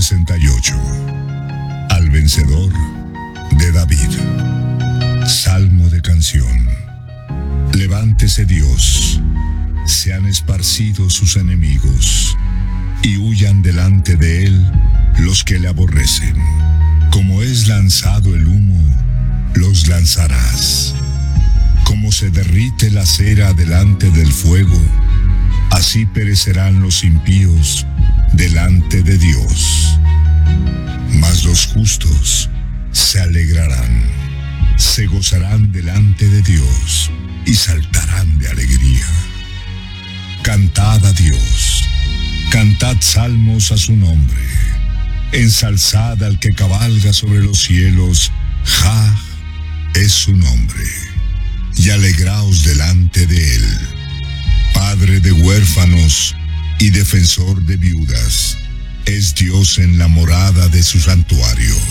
68. Al vencedor de David. Salmo de canción. Levántese Dios, sean esparcidos sus enemigos, y huyan delante de él los que le aborrecen. Como es lanzado el humo, los lanzarás. Como se derrite la cera delante del fuego, así perecerán los impíos delante de Dios. Mas los justos se alegrarán, se gozarán delante de Dios y saltarán de alegría. Cantad a Dios, cantad salmos a su nombre, ensalzad al que cabalga sobre los cielos, Jah es su nombre, y alegraos delante de él. Padre de huérfanos y defensor de viudas, es Dios en la morada de su santuario.